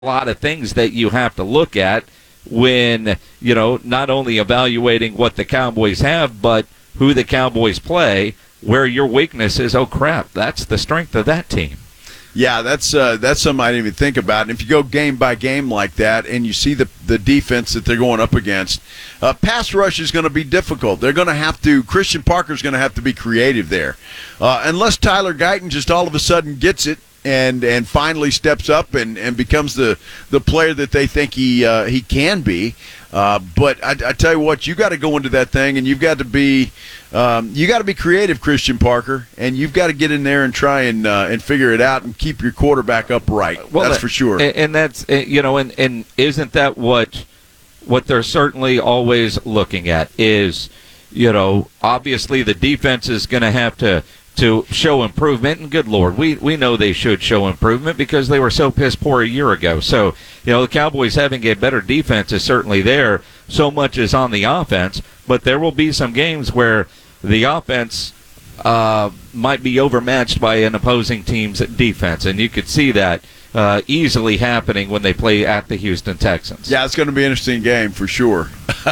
a lot of things that you have to look at when, not only evaluating what the Cowboys have, but who the Cowboys play, where your weakness is. Oh, crap, that's the strength of that team. Yeah, that's something I didn't even think about. And if you go game by game like that and you see the defense that they're going up against, pass rush is going to be difficult. They're going to have to – Christian Parker's going to have to be creative there. Unless Tyler Guyton just all of a sudden gets it and finally steps up and becomes the player that they think he can be. But I tell you what, you got to go into that thing and you've got to be creative, Christian Parker, and you've got to get in there and try and figure it out and keep your quarterback upright. Well, that's for sure. And that's and isn't that what they're certainly always looking at is obviously the defense is going to have to show improvement, and good Lord, we know they should show improvement because they were so piss poor a year ago. So, the Cowboys having a better defense is certainly there. So much is on the offense, but there will be some games where the offense might be overmatched by an opposing team's defense, and you could see that easily happening when they play at the Houston Texans. Yeah, it's going to be an interesting game for sure.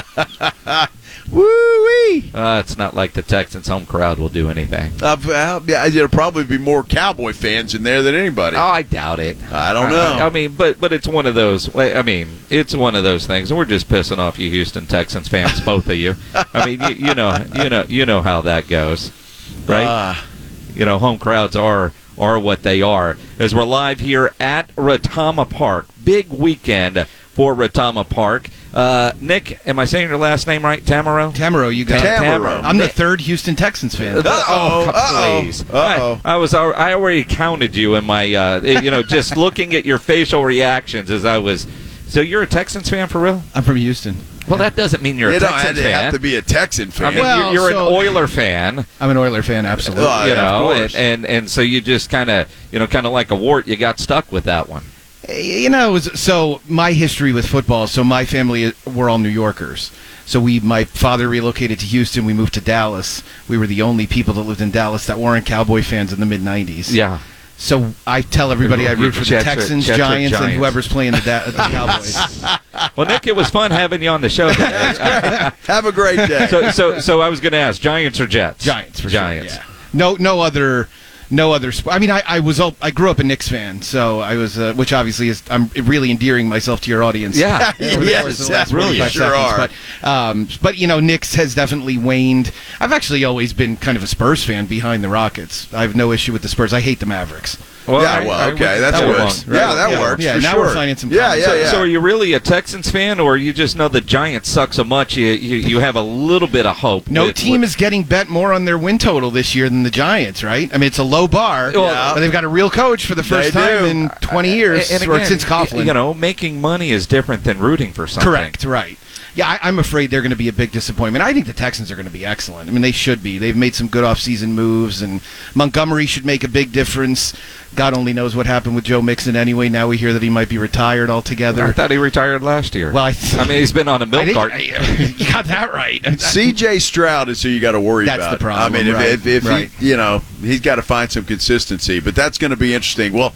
Woo-wee! It's not like the Texans' home crowd will do anything. There'll probably be more Cowboy fans in there than anybody. Oh, I doubt it. I don't know. I mean, but it's one of those. It's one of those things. We're just pissing off you Houston Texans fans, both of you. I mean, you know how that goes, right? Home crowds are what they are. As we're live here at Retama Park, big weekend for Retama Park. Nick, am I saying your last name right? Tamaro? Tamaro, you got it. Tamaro. I'm the third Houston Texans fan. Please. I already counted you in my, just looking at your facial reactions as I was. So you're a Texans fan for real? I'm from Houston. Well, that doesn't mean you're a Texans fan. You don't have to be a Texan fan. I mean, you're an Oiler fan. I'm an Oiler fan, absolutely. And so you just kind of like a wart, you got stuck with that one. So my history with football, so my family, we're all New Yorkers. So my father relocated to Houston. We moved to Dallas. We were the only people that lived in Dallas that weren't Cowboy fans in the mid-'90s. Yeah. So I tell everybody I root for the Texans, Giants, and whoever's playing the Cowboys. Well, Nick, it was fun having you on the show today. Have a great day. So I was going to ask, Giants or Jets? Giants, for Giants. Sure, yeah. No other sport. I mean, I grew up a Knicks fan, so I was, which obviously is, I'm really endearing myself to your audience. Yeah, yes, that's really you sure seconds. are. But Knicks has definitely waned. I've actually always been kind of a Spurs fan behind the Rockets. I have no issue with the Spurs. I hate the Mavericks. Well, that works. Right? Yeah, that works. Yeah, for now sure. we're finding some. So are you really a Texans fan, or you just know the Giants suck so much you have a little bit of hope? No team is getting bet more on their win total this year than the Giants, right? I mean, it's a low bar, but they've got a real coach for the first time in 20 years, and again, since Coughlin. Making money is different than rooting for something. Correct, right. Yeah, I'm afraid they're going to be a big disappointment. I think the Texans are going to be excellent. I mean, they should be. They've made some good offseason moves, and Montgomery should make a big difference. God only knows what happened with Joe Mixon anyway. Now we hear that he might be retired altogether. I thought he retired last year. Well, I mean, he's been on a milk cart. You got that right. C.J. Stroud is who you got to worry about. That's the problem. I mean, if right. he's got to find some consistency, but that's going to be interesting. Well,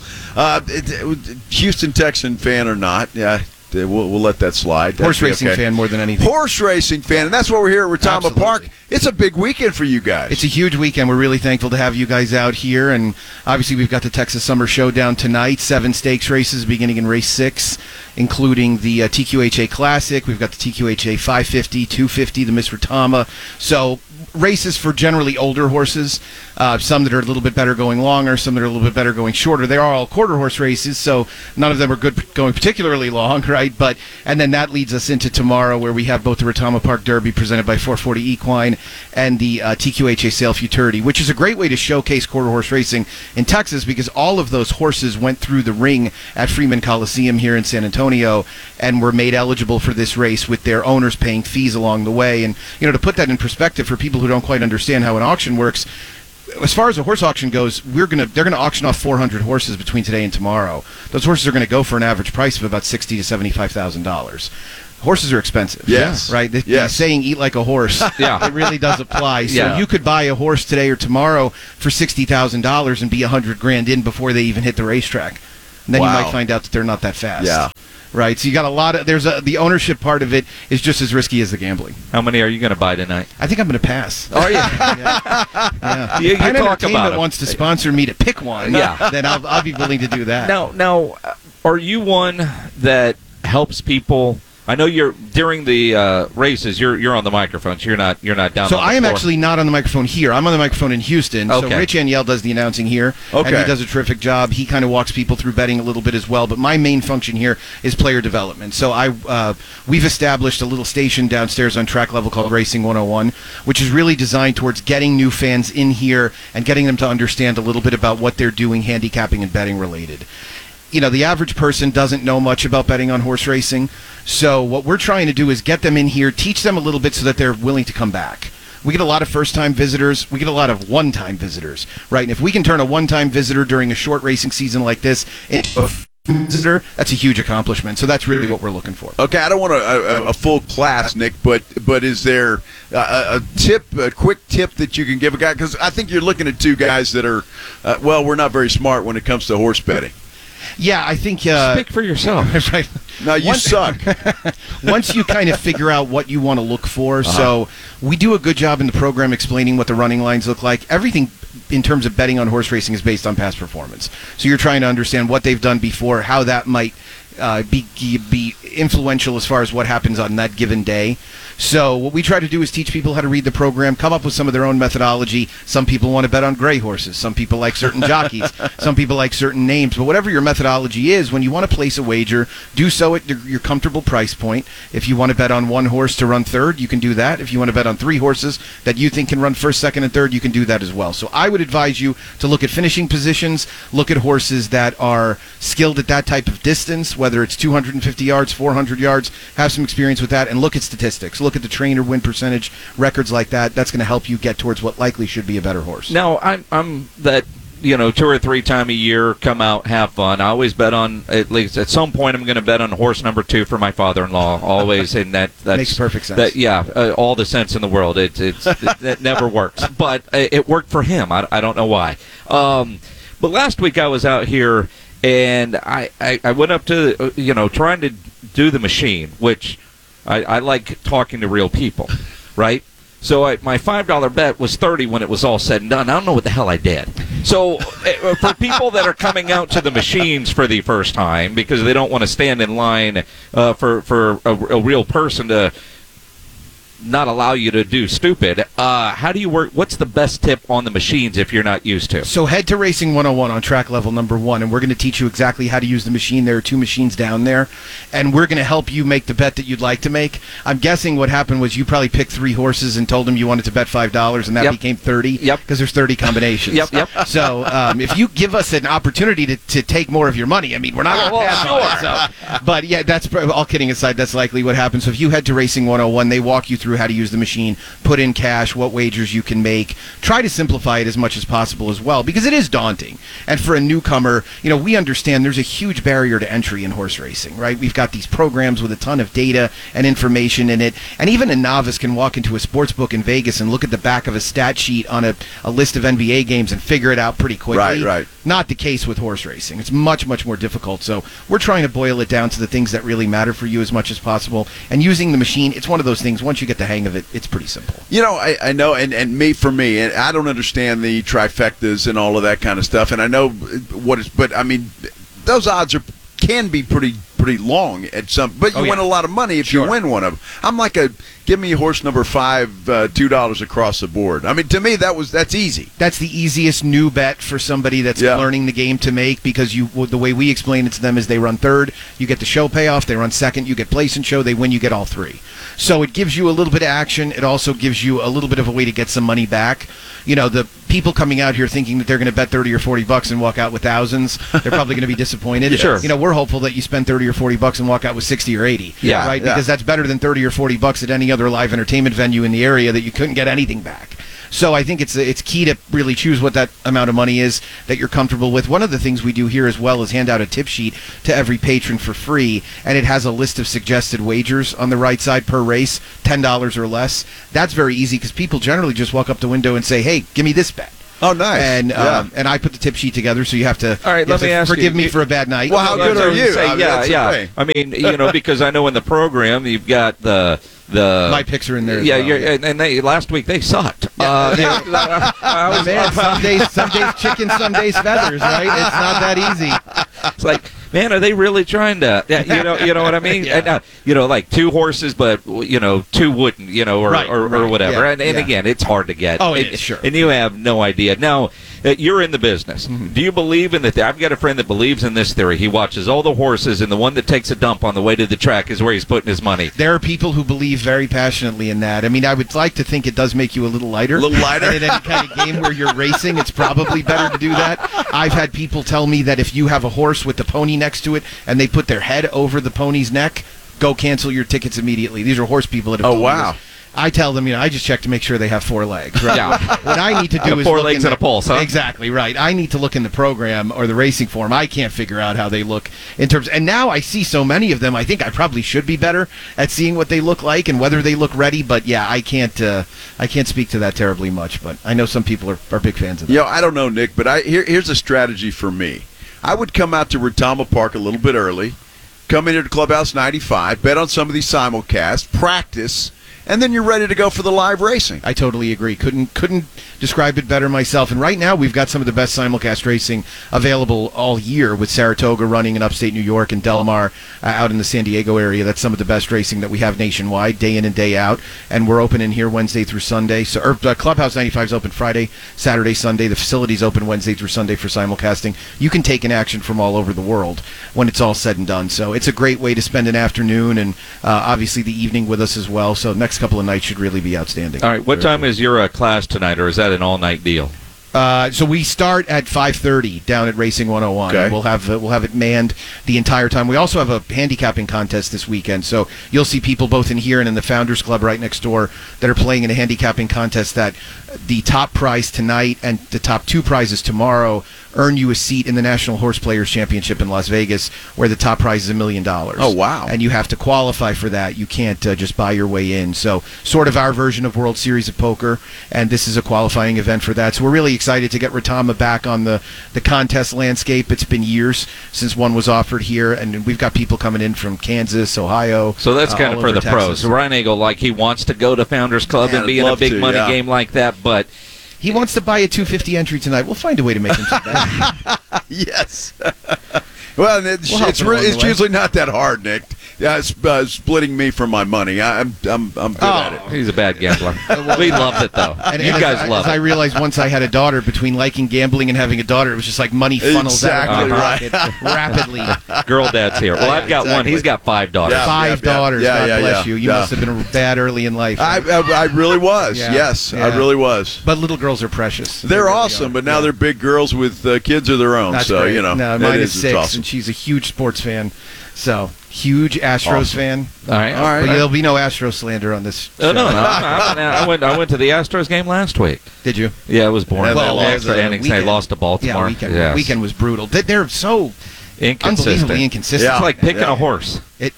Houston Texan fan or not, we'll let that slide. Horse racing fan more than anything. Horse racing fan, and that's why we're here at Retama Park. It's a big weekend for you guys. It's a huge weekend. We're really thankful to have you guys out here, and obviously we've got the Texas Summer Showdown tonight. 7 stakes races beginning in race 6, including the TQHA Classic. We've got the TQHA 550, 250, the Miss Retama. So races for generally older horses, some that are a little bit better going longer, some that are a little bit better going shorter. They are all quarter horse races, so none of them are good going particularly long, right? And then that leads us into tomorrow, where we have both the Retama Park Derby presented by 440 Equine and the TQHA Sale Futurity, which is a great way to showcase quarter horse racing in Texas, because all of those horses went through the ring at Freeman Coliseum here in San Antonio and were made eligible for this race, with their owners paying fees along the way. And to put that in perspective for people who don't quite understand how an auction works, as far as a horse auction goes, they're going to auction off 400 horses between today and tomorrow. Those horses are going to go for an average price of about $60,000 to $75,000. Horses are expensive. Yes. Right? The saying, eat like a horse, it really does apply. So you could buy a horse today or tomorrow for $60,000 and be $100,000 in before they even hit the racetrack. And then Wow. you might find out that they're not that fast. Yeah. Right. So you got a lot of the ownership part of it is just as risky as the gambling. How many are you going to buy tonight? I think I'm going to pass. Are you? Yeah. You If Penn talk Entertainment about it. wants to sponsor me to pick one, Yeah. then I'll be willing to do that. Now, are you one that helps people? I know you're during the races. You're on the microphones. You're not down. So on the I am floor. actually not on the microphone here. I'm on the microphone in Houston. So Okay. Rich Aniel does the announcing here, and Okay. he does a terrific job. He kind of walks people through betting a little bit as well. But my main function here is player development. So we've established a little station downstairs on track level called Racing 101, which is really designed towards getting new fans in here and getting them to understand a little bit about what they're doing, handicapping and betting related. You know, the average person doesn't know much about betting on horse racing. So what we're trying to do is get them in here, teach them a little bit so that they're willing to come back. We get a lot of first-time visitors. We get a lot of one-time visitors, right? And if we can turn a one-time visitor during a short racing season like this into a visitor, that's a huge accomplishment. So that's really what we're looking for. Okay, I don't want a full class, Nick, but is there a quick tip that you can give a guy? Because I think you're looking at two guys that are, we're not very smart when it comes to horse betting. Yeah, I think... Speak for yourself. right. No, you suck. Once you kind of figure out what you want to look for, so we do a good job in the program explaining what the running lines look like. Everything in terms of betting on horse racing is based on past performance. So you're trying to understand what they've done before, how that might be influential as far as what happens on that given day. So what we try to do is teach people how to read the program, come up with some of their own methodology. Some people want to bet on gray horses. Some people like certain jockeys. Some people like certain names. But whatever your methodology is, when you want to place a wager, do so at your comfortable price point. If you want to bet on one horse to run third, you can do that. If you want to bet on three horses that you think can run first, second, and third, you can do that as well. So I would advise you to look at finishing positions, look at horses that are skilled at that type of distance, whether it's 250 yards, 400 yards, have some experience with that, and look at statistics. Look at the trainer win percentage, records like that. That's going to help you get towards what likely should be a better horse. Now, I'm that, 2 or 3 times a year, come out, have fun. I always bet on, at least at some point, I'm going to bet on horse number 2 for my father-in-law. Always, and that's makes perfect sense. All the sense in the world. It never works, but it worked for him. I don't know why. But last week I was out here, and I went up to, trying to do the machine, which I like talking to real people, right? So my $5 bet was 30 when it was all said and done. I don't know what the hell I did. So for people that are coming out to the machines for the first time because they don't want to stand in line for a real person to not allow you to do stupid, how do you work? What's the best tip on the machines if you're not used to? So head to Racing 101 on track level number 1, and we're going to teach you exactly how to use the machine. There are 2 machines down there, and we're going to help you make the bet that you'd like to make. I'm guessing what happened was you probably picked 3 horses and told them you wanted to bet $5, and that became 30. Yep. Because there's 30 combinations. Yep. So if you give us an opportunity to take more of your money, I mean, we're not going to pass on it. So, but yeah, that's all kidding aside. That's likely what happens. So if you head to Racing 101, they walk you through how to use the machine, put in cash, what wagers you can make. Try to simplify it as much as possible as well, because it is daunting. And for a newcomer, we understand there's a huge barrier to entry in horse racing, right? We've got these programs with a ton of data and information in it, and even a novice can walk into a sports book in Vegas and look at the back of a stat sheet on a list of NBA games and figure it out pretty quickly. Right. Not the case with horse racing. It's much, much more difficult. So we're trying to boil it down to the things that really matter for you as much as possible. And using the machine, it's one of those things, once you get the hang of it, it's pretty simple. I know, and for me, and I don't understand the trifectas and all of that kind of stuff, and I know what it's, but I mean, those odds can be pretty long at some, but you win a lot of money if you win one of them. I'm like give me horse number 5, $2 across the board. I mean, to me, that's easy. That's the easiest new bet for somebody that's learning the game to make, because the way we explain it to them is they run third, you get the show payoff, they run second, you get place and show, they win, you get all 3. So it gives you a little bit of action. It also gives you a little bit of a way to get some money back. The people coming out here thinking that they're going to bet $30 or $40 and walk out with thousands, they're probably going to be disappointed. Sure. We're hopeful that you spend $30 or $40 and walk out with 60 or 80. Yeah. Right? Because that's better than $30 or $40 at any other live entertainment venue in the area that you couldn't get anything back. So I think it's key to really choose what that amount of money is that you're comfortable with. One of the things we do here as well is hand out a tip sheet to every patron for free, and it has a list of suggested wagers on the right side per race, $10 or less. That's very easy because people generally just walk up the window and say, hey, give me this bet. Oh, nice. And I put the tip sheet together, so you have to. All right, let me ask you. Forgive me for a bad night. Well, how good are you? Say, I mean, yeah, that's yeah. okay. I mean, because I know in the program you've got the my picks are in there. Yeah, as well. and they last week they sucked. Man, some days chicken, some days feathers, right? It's not that easy. It's like, man, are they really trying to? You know what I mean? Yeah. And, like 2 horses, but 2 wouldn't, or whatever. Yeah, And yeah. again, it's hard to get. Oh, it is, sure. And you have no idea. Now, you're in the business. Mm-hmm. Do you believe in that? I've got a friend that believes in this theory. He watches all the horses, and the one that takes a dump on the way to the track is where he's putting his money. There are people who believe very passionately in that. I mean, I would like to think it does make you a little lighter. A little lighter? And in any kind of game where you're racing, it's probably better to do that. I've had people tell me that if you have a horse with the pony next to it and they put their head over the pony's neck, go cancel your tickets immediately. These are horse people that have told me wow. this. I tell them, I just check to make sure they have 4 legs. Right? Yeah. What I need to do is 4 look legs in and a pulse, huh? Exactly, right. I need to look in the program or the racing form. I can't figure out how they look in terms. And now I see so many of them. I think I probably should be better at seeing what they look like and whether they look ready. But yeah, I can't speak to that terribly much. But I know some people are big fans of that. I don't know, Nick, but here's a strategy for me. I would come out to Retama Park a little bit early, come into the Clubhouse 95, bet on some of these simulcasts, practice, and then you're ready to go for the live racing. I totally agree. Couldn't describe it better myself. And right now we've got some of the best simulcast racing available all year with Saratoga running in upstate New York and Del Mar out in the San Diego area. That's some of the best racing that we have nationwide, day in and day out. And we're open in here Wednesday through Sunday. So Clubhouse 95 is open Friday, Saturday, Sunday. The facility's open Wednesday through Sunday for simulcasting. You can take an action from all over the world when it's all said and done. So it's a great way to spend an afternoon and obviously the evening with us as well. So next couple of nights should really be outstanding. All right, what time is your class tonight, or is that an all-night deal? So we start at 5:30 down at Racing 101. Okay. And we'll have it manned the entire time. We also have a handicapping contest this weekend, so you'll see people both in here and in the Founders Club right next door that are playing in a handicapping contest. That the top prize tonight and the top 2 prizes tomorrow earn you a seat in the National Horse Players Championship in Las Vegas, where the top prize is $1 million. Oh, wow. And you have to qualify for that. You can't just buy your way in. So sort of our version of World Series of Poker, and this is a qualifying event for that. So we're really excited to get Retama back on the contest landscape. It's been years since one was offered here, and we've got people coming in from Kansas, Ohio. So that's kind of for the pros. Ryan Eagle, he wants to go to Founders Club and be in a big money game like that, but he wants to buy a $250 entry tonight. We'll find a way to make him sit back. Yes. Well, it's usually not that hard, Nick. Yeah, splitting me from my money. I'm good at it. He's a bad gambler. We loved it, though. And you guys loved it. I realized once I had a daughter, between liking gambling and having a daughter, it was just like money funnels out of my pocket rapidly. Girl dad's here. Well, I've got exactly. one. He's got 5 daughters. Yeah. 5 daughters. Yeah, God bless you. You must have been bad early in life. Right? I really was. Yeah. Yes, Yeah. I really was. But little girls are precious. They're really awesome, are. but now they're big girls with kids of their own. That's so great. No, mine it is it's 6, awesome. and she's a huge sports fan. So huge Astros fan. All right. But there'll be no Astro slander on this. No, show. I went to the Astros game last week. Did you? Yeah, it was boring. Well, Extra innings. They lost to Baltimore. Yeah, weekend was brutal. They're so Inconsistent. unbelievably inconsistent. Yeah. It's like picking a horse.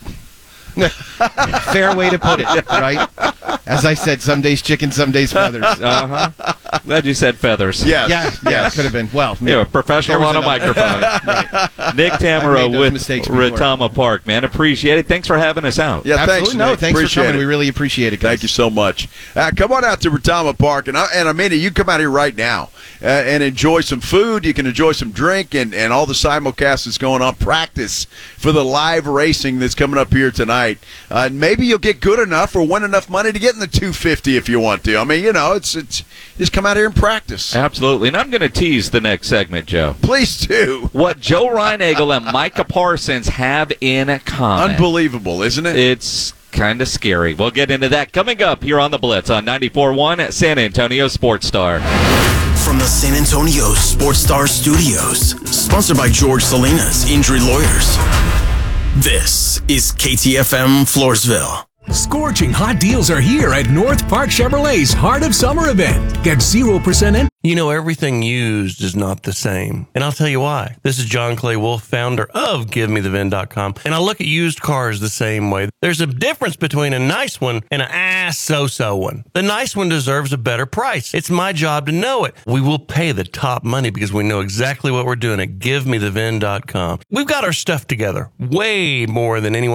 Fair way to put it, right? As I said, some days chicken, some days feathers. Glad you said feathers. Yes. Yeah, could have been. Well, You're a professional there was on a microphone. Right. Nick I Tamaro made those with mistakes before. Retama Park, man. Appreciate it. Thanks for having us out. Yeah, Absolutely. thanks. No, Nick. thanks for Appreciate coming. it. We really appreciate it, guys. Thank you so much. Come on out to Retama Park, and I mean it. You come out here right now and enjoy some food. You can enjoy some drink and all the simulcast that's going on. Practice for the live racing that's coming up here tonight. Maybe you'll get good enough or win enough money to get in the $250 if you want to. I mean, it's just come out here and practice. Absolutely. And I'm going to tease the next segment, Joe. Please do. What Joe Reinagel and Micah Parsons have in common. Unbelievable, isn't it? It's kind of scary. We'll get into that coming up here on The Blitz on 94.1 at San Antonio Sports Star. From the San Antonio Sports Star Studios, sponsored by George Salinas Injury Lawyers. This is KTFM Floresville. Scorching hot deals are here at North Park Chevrolet's Heart of Summer event. Get 0% in. You know, everything used is not the same. And I'll tell you why. This is John Clay Wolf, founder of GiveMeTheVin.com. And I look at used cars the same way. There's a difference between a nice one and an so-so one. The nice one deserves a better price. It's my job to know it. We will pay the top money because we know exactly what we're doing at GiveMeTheVin.com. We've got our stuff together way more than anyone